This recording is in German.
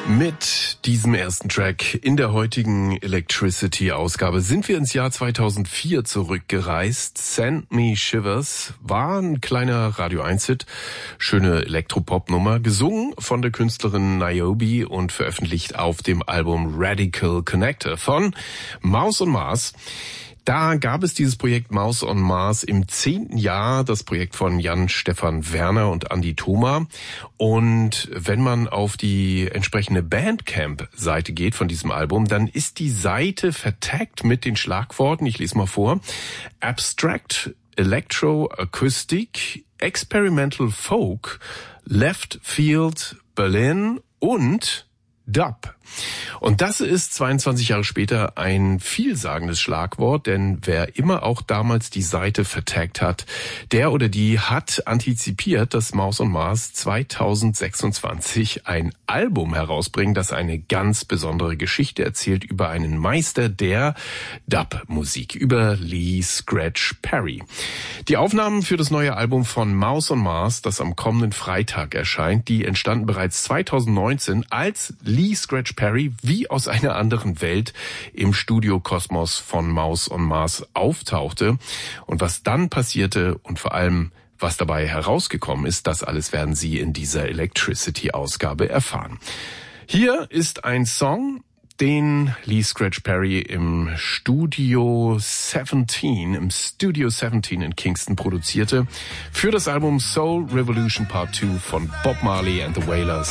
Mit diesem ersten Track in der heutigen Electricity-Ausgabe sind wir ins Jahr 2004 zurückgereist. Send Me Shivers war ein kleiner Radio 1-Hit, schöne Elektropop-Nummer, gesungen von der Künstlerin Niobe und veröffentlicht auf dem Album Radical Connector von Mouse on Mars. Da gab es dieses Projekt Mouse on Mars im 10. Jahr, das Projekt von Jan-Stefan Werner und Andi Thoma. Und wenn man auf die entsprechende Bandcamp-Seite geht von diesem Album, dann ist die Seite vertaggt mit den Schlagworten, ich lese mal vor: Abstract, Electro, Acoustic, Experimental Folk, Left Field, Berlin und Dub. Und das ist 22 Jahre später ein vielsagendes Schlagwort, denn wer immer auch damals die Seite vertaggt hat, der oder die hat antizipiert, dass Mouse on Mars 2026 ein Album herausbringt, das eine ganz besondere Geschichte erzählt über einen Meister der Dub-Musik, über Lee Scratch Perry. Die Aufnahmen für das neue Album von Mouse on Mars, das am kommenden Freitag erscheint, die entstanden bereits 2019, als Lee Scratch Perry wie aus einer anderen Welt im Studio-Kosmos von Mouse on Mars auftauchte. Und was dann passierte und vor allem, was dabei herausgekommen ist, das alles werden Sie in dieser Electricity-Ausgabe erfahren. Hier ist ein Song, den Lee Scratch Perry im Studio 17 in Kingston produzierte, für das Album Soul Revolution Part 2 von Bob Marley and the Wailers.